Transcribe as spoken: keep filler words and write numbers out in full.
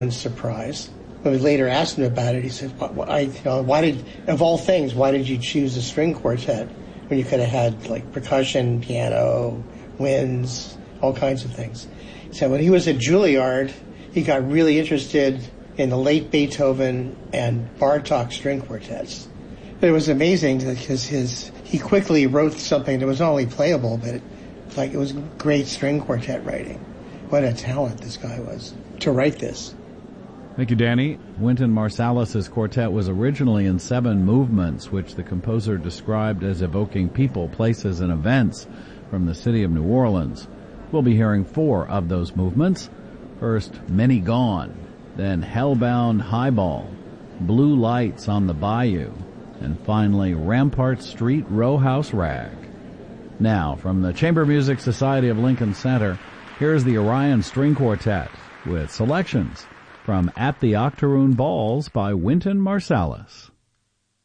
surprise. When we later asked him about it, he said, "Why, I, you know, why did, of all things, why did you choose a string quartet when you could have had like percussion, piano, winds, all kinds of things?" He said when he was at Juilliard, he got really interested in the late Beethoven and Bartók string quartets. But it was amazing because his he quickly wrote something that was not only playable, but it, like it was great string quartet writing. What a talent this guy was to write this. Thank you, Danny. Wynton Marsalis's quartet was originally in seven movements, which the composer described as evoking people, places, and events from the city of New Orleans. We'll be hearing four of those movements. First, Many Gone, then Hellbound Highball, Blue Lights on the Bayou, and finally Rampart Street Row House Rag. Now, from the Chamber Music Society of Lincoln Center, here's the Orion String Quartet with selections from At the Octoroon Balls by Wynton Marsalis.